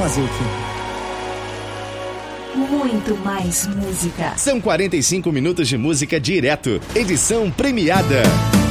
fazer o quê? Muito mais música. São 45 minutos de música direto. Edição premiada.